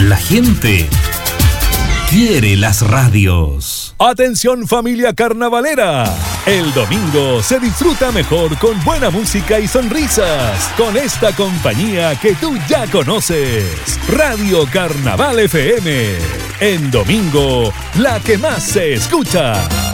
La gente quiere las radios. Atención familia carnavalera. El domingo se disfruta mejor con buena música y sonrisas. Con esta compañía que tú ya conoces. Radio Carnaval FM. En domingo, la que más se escucha.